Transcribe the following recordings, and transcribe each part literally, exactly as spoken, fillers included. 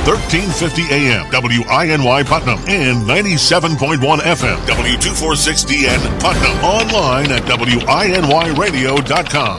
thirteen fifty A M, W I N Y Putnam, and ninety-seven point one F M, W two forty-six D N Putnam. Online at W I N Y radio dot com.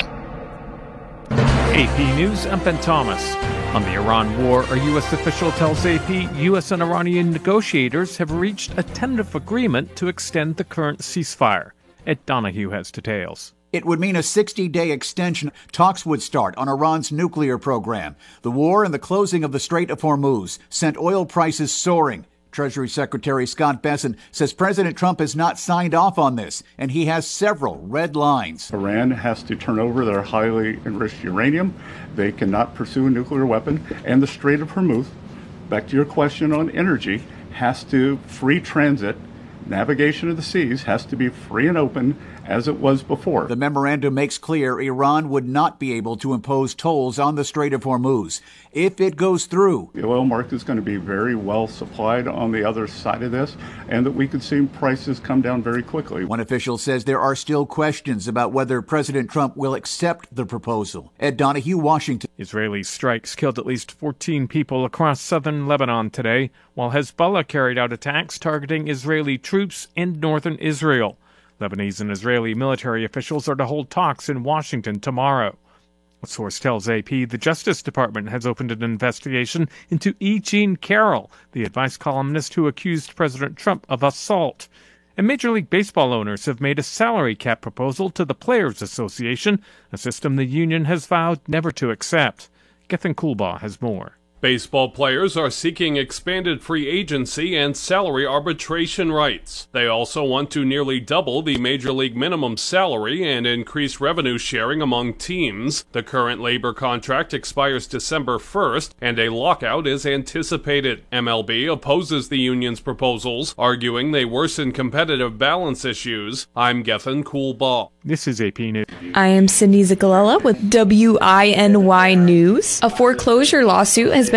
A P News, I'm Ben Thomas. On the Iran war, a U S official tells A P U S and Iranian negotiators have reached a tentative agreement to extend the current ceasefire. Ed Donahue has details. It would mean a sixty-day extension. Talks would start on Iran's nuclear program. The war and the closing of the Strait of Hormuz sent oil prices soaring. Treasury Secretary Scott Bessent says President Trump has not signed off on this, and he has several red lines. Iran has to turn over their highly enriched uranium. They cannot pursue a nuclear weapon. And the Strait of Hormuz, back to your question on energy, has to free transit. Navigation of the seas has to be free and open as it was before. The memorandum makes clear Iran would not be able to impose tolls on the Strait of Hormuz if it goes through. The oil market is going to be very well supplied on the other side of this, and that we could see prices come down very quickly. One official says there are still questions about whether President Trump will accept the proposal. Ed Donahue, Washington. Israeli strikes killed at least fourteen people across southern Lebanon today, while Hezbollah carried out attacks targeting Israeli troops in northern Israel. Lebanese and Israeli military officials are to hold talks in Washington tomorrow. A source tells A P the Justice Department has opened an investigation into E. Jean Carroll, the advice columnist who accused President Trump of assault. And Major League Baseball owners have made a salary cap proposal to the Players Association, a system the union has vowed never to accept. Gethin Coolbaugh has more. Baseball players are seeking expanded free agency and salary arbitration rights. They also want to nearly double the Major League minimum salary and increase revenue sharing among teams. The current labor contract expires December first, and a lockout is anticipated. M L B opposes the union's proposals, arguing they worsen competitive balance issues. I'm Gethin Coolbaugh. This is A P News. I am Cindy Zicolella with W I N Y News. A foreclosure lawsuit has been